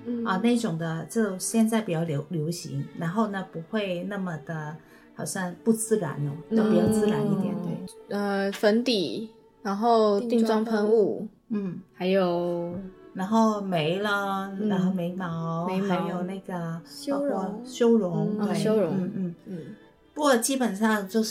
那种的，就现在比较流行，然后呢不会那么的好像不自然哦，就比较自然一点。 对，粉底，然后定妆喷雾，还有然后眉了，然后眉毛还有那个修容， 修容， 不过基本上就是，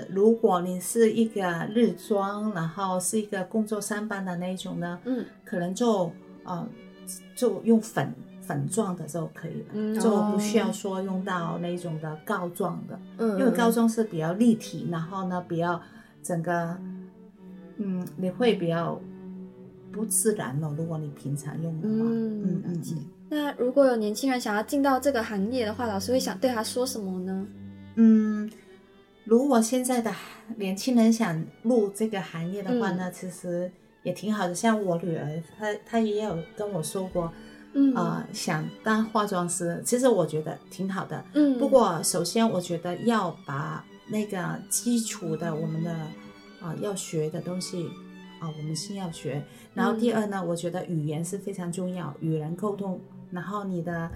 如果你是一个日妆，然后是一个工作上班的那种呢，可能就用粉状的就可以了，就不需要说用到那种的膏状的，因为膏状是比较立体，然后呢比较整个，你会比较不自然哦。如果你平常用的话， 那如果有年轻人想要进到这个行业的话，老师会想对他说什么呢？ 如果现在的年轻人想入这个行业的话呢，其实也挺好的。像我女儿，她也有跟我说过，想当化妆师，其实我觉得挺好的。不过首先我觉得要把那个基础的我们的要学的东西我们先要学。然后第二呢，我觉得语言是非常重要，与人沟通，然后你的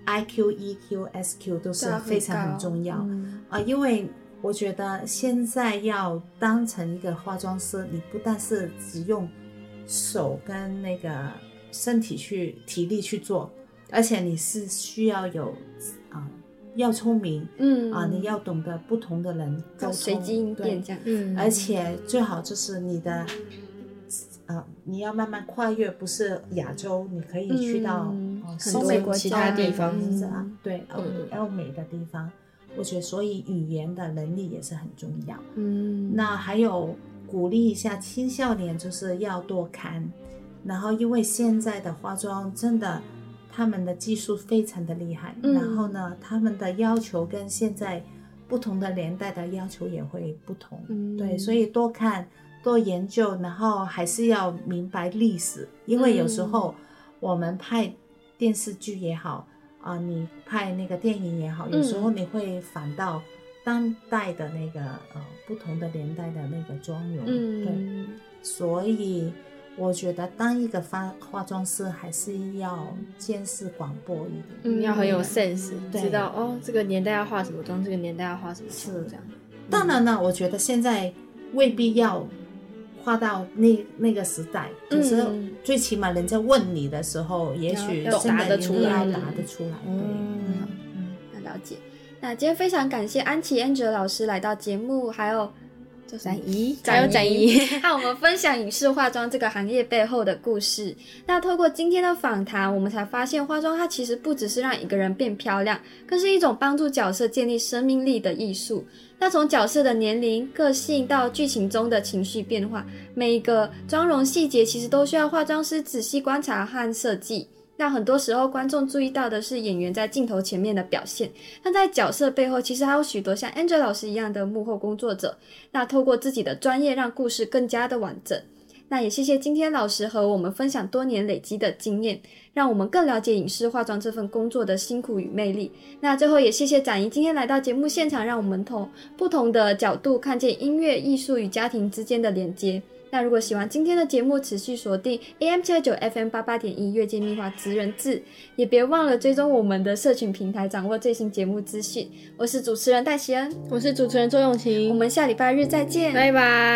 IQ、EQ、SQ 都是非常很重要因为我觉得现在要当成一个化妆师，你不但是只用手跟那个身体体力去做，而且你是需要有要聪明你要懂得不同的人沟通， 随机应变这样而且最好就是你的你要慢慢跨越，不是亚洲，你可以去到很多其他地方， 对，欧美的地方，我觉得所以语言的能力也是很重要。那还有鼓励一下青少年，就是要多看，然后因为现在的化妆真的他们的技术非常的厉害，然后呢他们的要求跟现在不同的年代的要求也会不同，对，所以多看多研究，然后还是要明白历史，因为有时候我们拍电视剧也好你拍那个电影也好，有时候你会反到当代的那个不同的年代的那个妆容，对，所以我觉得当一个化妆师还是要见识广博一点， 要很有 sense，知道这个年代要化什么妆，这个年代要化什么妆，这样。 当然了，我觉得现在未必要画到那个时代，可是最起码人家问你的时候，也许答得出来， 要答得出来。 那了解。那今天非常感谢安琪 Angela 老师来到节目，还有展怡和我们分享影视化妆这个行业背后的故事。那透过今天的访谈，我们才发现化妆它其实不只是让一个人变漂亮，更是一种帮助角色建立生命力的艺术。那从角色的年龄、个性到剧情中的情绪变化，每一个妆容细节其实都需要化妆师仔细观察和设计。那很多时候观众注意到的是演员在镜头前面的表现，但在角色背后其实还有许多像 Angela 老师一样的幕后工作者，那透过自己的专业让故事更加的完整。那也谢谢今天老师和我们分享多年累积的经验，让我们更了解影视化妆这份工作的辛苦与魅力。那最后也谢谢展怡今天来到节目现场，让我们从不同的角度看见音乐、艺术与家庭之间的连接。那如果喜欢今天的节目，持续锁定 AM79 FM88.1 越界秘话职人志，也别忘了追踪我们的社群平台，掌握最新节目资讯。我是主持人戴希恩， 我是主持人周永晴， 我们下礼拜日再见， 拜拜。